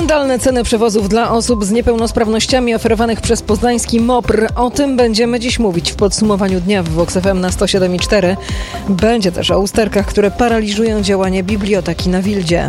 Horrendalne ceny przewozów dla osób z niepełnosprawnościami oferowanych przez poznański MOPR. O tym będziemy dziś mówić w podsumowaniu dnia w Vox FM na 107,4. Będzie też o usterkach, które paraliżują działanie biblioteki na Wildzie.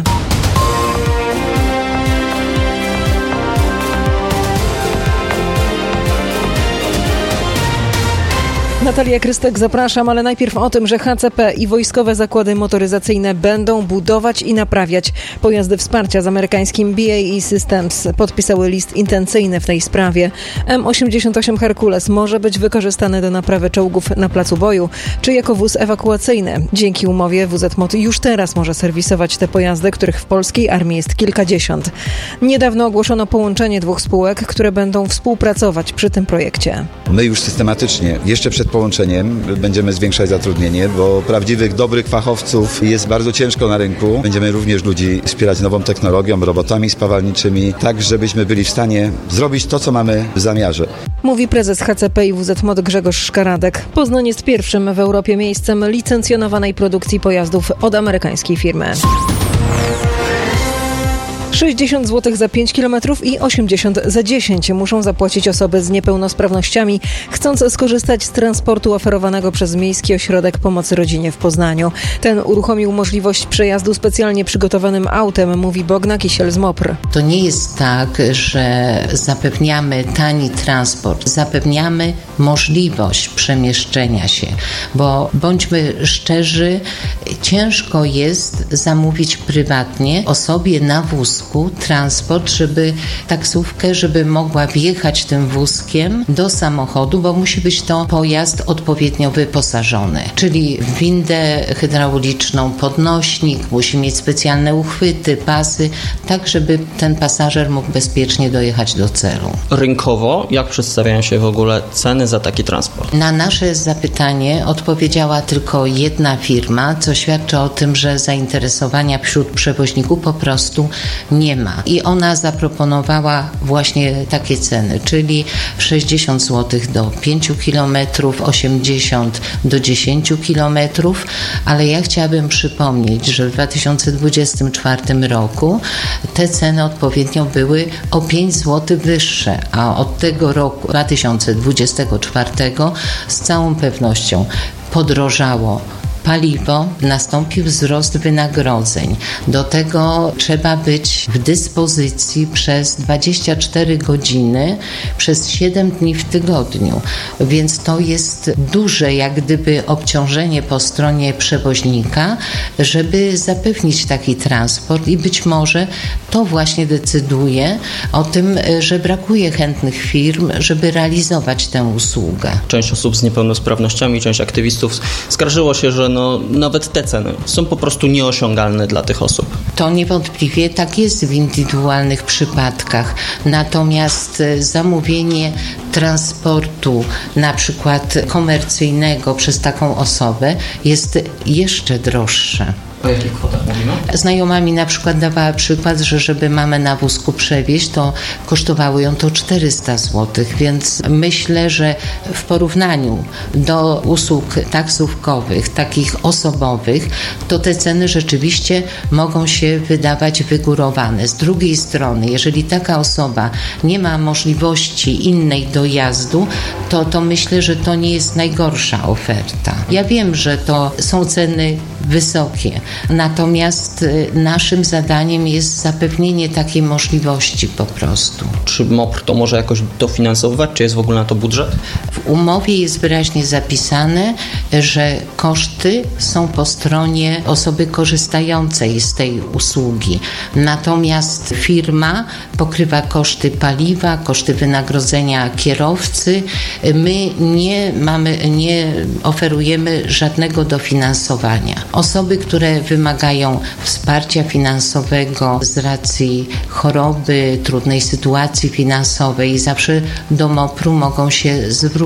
Natalia Krystek, zapraszam, ale najpierw o tym, że HCP i wojskowe zakłady motoryzacyjne będą budować i naprawiać pojazdy wsparcia z amerykańskim BAE Systems. Podpisały list intencyjny w tej sprawie. M88 Herkules może być wykorzystany do naprawy czołgów na placu boju, czy jako wóz ewakuacyjny. Dzięki umowie WZMOT już teraz może serwisować te pojazdy, których w polskiej armii jest kilkadziesiąt. Niedawno ogłoszono połączenie dwóch spółek, które będą współpracować przy tym projekcie. My już systematycznie, jeszcze przed połączeniem będziemy zwiększać zatrudnienie, bo prawdziwych, dobrych fachowców jest bardzo ciężko na rynku. Będziemy również ludzi wspierać nową technologią, robotami spawalniczymi, tak żebyśmy byli w stanie zrobić to, co mamy w zamiarze. Mówi prezes HCP i WZMOT Grzegorz Szkaradek. Poznań jest pierwszym w Europie miejscem licencjonowanej produkcji pojazdów od amerykańskiej firmy. 60 zł za 5 km i 80 za 10 muszą zapłacić osoby z niepełnosprawnościami, chcąc skorzystać z transportu oferowanego przez Miejski Ośrodek Pomocy Rodzinie w Poznaniu. Ten uruchomił możliwość przejazdu specjalnie przygotowanym autem, mówi Bogna Kisiel z MOPR. To nie jest tak, że zapewniamy tani transport, zapewniamy możliwość przemieszczenia się, bo bądźmy szczerzy, ciężko jest zamówić prywatnie osobie na wózku transport, taksówkę, żeby mogła wjechać tym wózkiem do samochodu, bo musi być to pojazd odpowiednio wyposażony, czyli windę hydrauliczną, podnośnik, musi mieć specjalne uchwyty, pasy, tak żeby ten pasażer mógł bezpiecznie dojechać do celu. Rynkowo, jak przedstawiają się w ogóle ceny za taki transport? Na nasze zapytanie odpowiedziała tylko jedna firma, co świadczy o tym, że zainteresowania wśród przewoźników po prostu nie ma. I ona zaproponowała właśnie takie ceny, czyli 60 zł do 5 km, 80 do 10 km, ale ja chciałabym przypomnieć, że w 2024 roku te ceny odpowiednio były o 5 zł wyższe, a od tego roku 2024 z całą pewnością podrożało paliwo, nastąpił wzrost wynagrodzeń. Do tego trzeba być w dyspozycji przez 24 godziny, przez 7 dni w tygodniu. Więc to jest duże jak gdyby obciążenie po stronie przewoźnika, żeby zapewnić taki transport i być może to właśnie decyduje o tym, że brakuje chętnych firm, żeby realizować tę usługę. Część osób z niepełnosprawnościami, część aktywistów skarżyło się, że nawet te ceny są po prostu nieosiągalne dla tych osób. To niewątpliwie tak jest w indywidualnych przypadkach. Natomiast zamówienie transportu na przykład komercyjnego przez taką osobę jest jeszcze droższe. O jakich kwotach mówimy? Znajoma mi na przykład dawała przykład, że żeby mamę na wózku przewieźć, to kosztowało ją to 400 zł, więc myślę, że w porównaniu do usług taksówkowych, takich osobowych, to te ceny rzeczywiście mogą się wydawać wygórowane. Z drugiej strony, jeżeli taka osoba nie ma możliwości innej dojazdu, to myślę, że to nie jest najgorsza oferta. Ja wiem, że to są ceny wysokie, natomiast naszym zadaniem jest zapewnienie takiej możliwości po prostu. Czy MOPR to może jakoś dofinansowywać? Czy jest w ogóle na to budżet? W umowie jest wyraźnie zapisane, że koszty są po stronie osoby korzystającej z tej usługi. Natomiast firma pokrywa koszty paliwa, koszty wynagrodzenia kierowcy. My nie oferujemy żadnego dofinansowania. Osoby, które wymagają wsparcia finansowego z racji choroby, trudnej sytuacji finansowej, zawsze do MOPR-u mogą się zwrócić.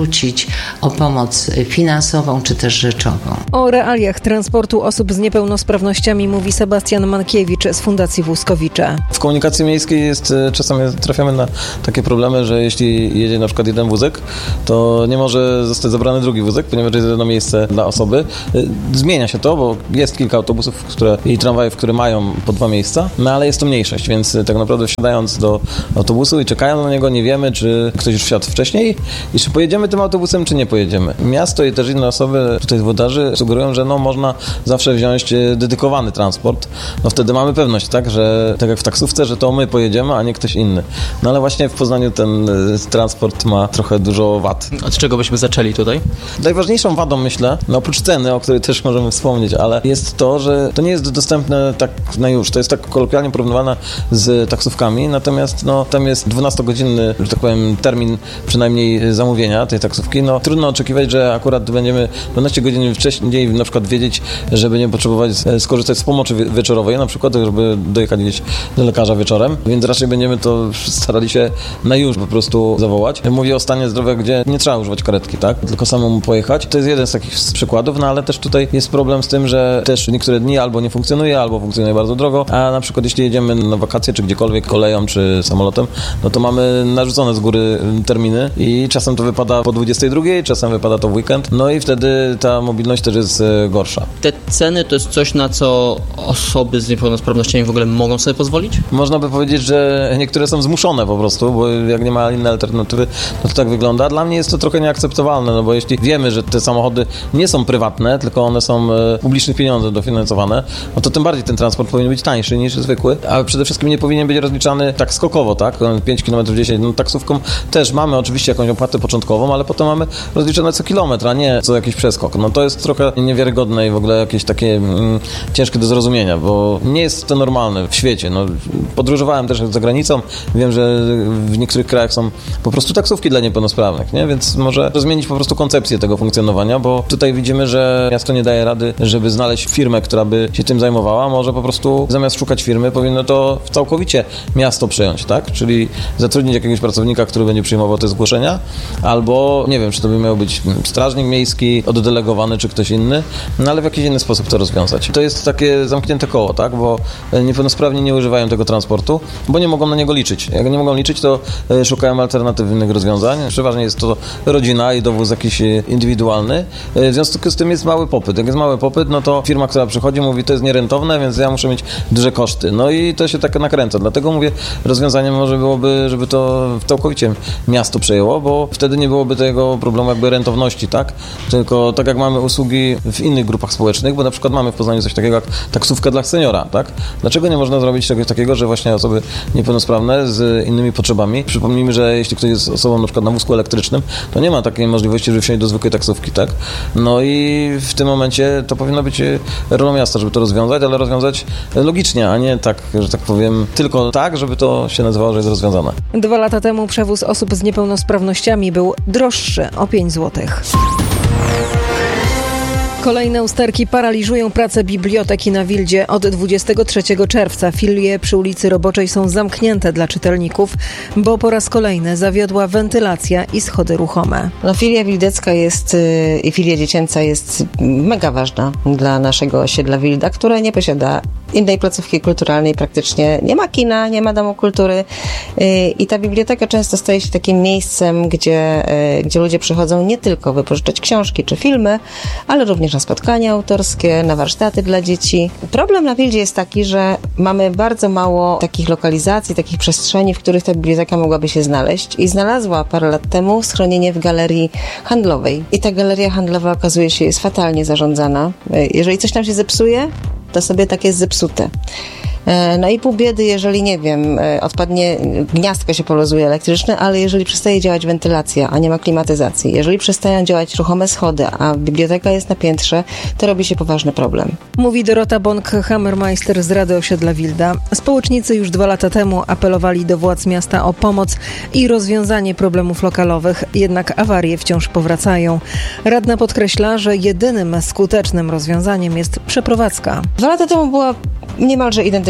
zwrócić o pomoc finansową czy też rzeczową. O realiach transportu osób z niepełnosprawnościami mówi Sebastian Mankiewicz z Fundacji Wózkowicze. W komunikacji miejskiej czasami trafiamy na takie problemy, że jeśli jedzie na przykład jeden wózek, to nie może zostać zabrany drugi wózek, ponieważ jest jedno miejsce dla osoby. Zmienia się to, bo jest kilka autobusów i tramwajów, które mają po 2 miejsca, no ale jest to mniejszość, więc tak naprawdę wsiadając do autobusu i czekając na niego, nie wiemy, czy ktoś już wsiadł wcześniej i czy pojedziemy tym autobusem, czy nie pojedziemy. Miasto i też inne osoby tutaj z włodarzy sugerują, że można zawsze wziąć dedykowany transport. No wtedy mamy pewność, tak, że tak jak w taksówce, że to my pojedziemy, a nie ktoś inny. No ale właśnie w Poznaniu ten transport ma trochę dużo wad. Od czego byśmy zaczęli tutaj? Najważniejszą wadą, myślę, oprócz ceny, o której też możemy wspomnieć, ale jest to, że to nie jest dostępne tak na już. To jest tak kolokwialnie porównywane z taksówkami, natomiast tam jest 12-godzinny, że tak powiem, termin przynajmniej zamówienia tej taksówki. Trudno oczekiwać, że akurat będziemy 12 godzin wcześniej na przykład wiedzieć, żeby nie potrzebować skorzystać z pomocy wieczorowej, na przykład, żeby dojechać gdzieś do lekarza wieczorem, więc raczej będziemy to starali się na już po prostu zawołać. Mówię o stanie zdrowia, gdzie nie trzeba używać karetki, tak? Tylko samemu pojechać. To jest jeden z takich przykładów, ale też tutaj jest problem z tym, że też niektóre dni albo nie funkcjonuje, albo funkcjonuje bardzo drogo, a na przykład jeśli jedziemy na wakacje, czy gdziekolwiek koleją, czy samolotem, to mamy narzucone z góry terminy i czasem to wypada po 22, czasem wypada to w weekend, i wtedy ta mobilność też jest gorsza. Te ceny to jest coś, na co osoby z niepełnosprawnościami w ogóle mogą sobie pozwolić? Można by powiedzieć, że niektóre są zmuszone po prostu, bo jak nie ma innej alternatywy, to tak wygląda. Dla mnie jest to trochę nieakceptowalne, bo jeśli wiemy, że te samochody nie są prywatne, tylko one są publicznych pieniędzy dofinansowane, to tym bardziej ten transport powinien być tańszy niż zwykły, a przede wszystkim nie powinien być rozliczany tak skokowo, tak? 5 km 10. Taksówką też mamy oczywiście jakąś opłatę początkową, ale potem mamy rozliczone co kilometr, a nie co jakiś przeskok. To jest trochę niewiarygodne i w ogóle jakieś takie ciężkie do zrozumienia, bo nie jest to normalne w świecie. Podróżowałem też za granicą, wiem, że w niektórych krajach są po prostu taksówki dla niepełnosprawnych, nie? Więc może zmienić po prostu koncepcję tego funkcjonowania, bo tutaj widzimy, że miasto nie daje rady, żeby znaleźć firmę, która by się tym zajmowała. Może po prostu zamiast szukać firmy, powinno to całkowicie miasto przejąć, tak? Czyli zatrudnić jakiegoś pracownika, który będzie przyjmował te zgłoszenia, albo nie wiem, czy to by miał być strażnik miejski, oddelegowany, czy ktoś inny, ale w jakiś inny sposób to rozwiązać. To jest takie zamknięte koło, tak? Bo niepełnosprawni nie używają tego transportu, bo nie mogą na niego liczyć. Jak nie mogą liczyć, to szukają alternatywnych rozwiązań. Przeważnie jest to rodzina i dowóz jakiś indywidualny. W związku z tym jest mały popyt. Jak jest mały popyt, to firma, która przychodzi, mówi, to jest nierentowne, więc ja muszę mieć duże koszty. I to się tak nakręca. Dlatego mówię, rozwiązaniem może byłoby, żeby to całkowicie miasto przejęło, bo wtedy nie byłoby tego problemu jakby rentowności, tak? Tylko tak jak mamy usługi w innych grupach społecznych, bo na przykład mamy w Poznaniu coś takiego jak taksówka dla seniora, tak? Dlaczego nie można zrobić czegoś takiego, że właśnie osoby niepełnosprawne z innymi potrzebami, przypomnijmy, że jeśli ktoś jest osobą na przykład na wózku elektrycznym, to nie ma takiej możliwości, żeby wsiąść do zwykłej taksówki, tak? I w tym momencie to powinno być rolą miasta, żeby to rozwiązać, ale rozwiązać logicznie, a nie tak, że tak powiem, tylko tak, żeby to się nazywało, że jest rozwiązane. 2 lata temu przewóz osób z niepełnosprawnościami był droższy o 5 zł. Kolejne usterki paraliżują pracę biblioteki na Wildzie. Od 23 czerwca filie przy ulicy Roboczej są zamknięte dla czytelników, bo po raz kolejny zawiodła wentylacja i schody ruchome. Filia wildecka i filia dziecięca jest mega ważna dla naszego osiedla Wilda, które nie posiada innej placówki kulturalnej praktycznie. Nie ma kina, nie ma domu kultury i ta biblioteka często staje się takim miejscem, gdzie ludzie przychodzą nie tylko wypożyczać książki czy filmy, ale również na spotkania autorskie, na warsztaty dla dzieci. Problem na Wildzie jest taki, że mamy bardzo mało takich lokalizacji, takich przestrzeni, w których ta biblioteka mogłaby się znaleźć i znalazła parę lat temu schronienie w galerii handlowej. I ta galeria handlowa okazuje się jest fatalnie zarządzana. Jeżeli coś tam się zepsuje, to sobie tak jest zepsute. I pół biedy, jeżeli, nie wiem, odpadnie, gniazdko się poluzuje elektryczne, ale jeżeli przestaje działać wentylacja, a nie ma klimatyzacji, jeżeli przestają działać ruchome schody, a biblioteka jest na piętrze, to robi się poważny problem. Mówi Dorota Bąk-Hammermeister z Rady Osiedla Wilda. Społecznicy już 2 lata temu apelowali do władz miasta o pomoc i rozwiązanie problemów lokalowych, jednak awarie wciąż powracają. Radna podkreśla, że jedynym skutecznym rozwiązaniem jest przeprowadzka. 2 lata temu była niemalże identyczna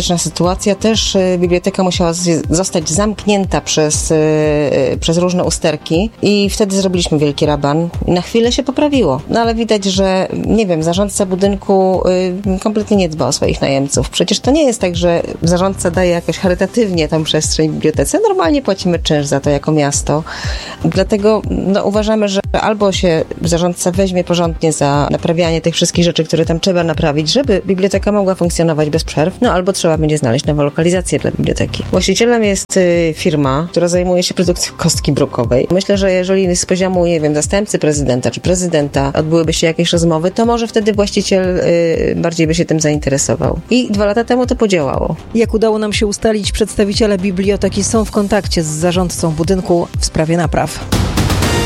dramatyczna sytuacja. Też biblioteka musiała zostać zamknięta przez różne usterki i wtedy zrobiliśmy wielki raban i na chwilę się poprawiło. No ale widać, że nie wiem, zarządca budynku kompletnie nie dba o swoich najemców. Przecież to nie jest tak, że zarządca daje jakoś charytatywnie tam przestrzeń w bibliotece. Normalnie płacimy czynsz za to jako miasto. Dlatego uważamy, że albo się zarządca weźmie porządnie za naprawianie tych wszystkich rzeczy, które tam trzeba naprawić, żeby biblioteka mogła funkcjonować bez przerw, albo trzeba będzie znaleźć nową lokalizację dla biblioteki. Właścicielem jest firma, która zajmuje się produkcją kostki brukowej. Myślę, że jeżeli z poziomu, nie wiem, zastępcy prezydenta czy prezydenta odbyłyby się jakieś rozmowy, to może wtedy właściciel bardziej by się tym zainteresował. I 2 lata temu to podziałało. Jak udało nam się ustalić, przedstawiciele biblioteki są w kontakcie z zarządcą budynku w sprawie napraw.